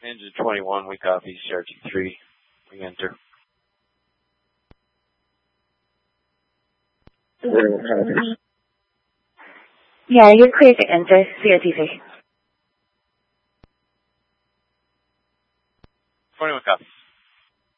Engine 21, we copy. CRT3, we enter. Yeah, you're clear to enter. CRT3. 21 copy.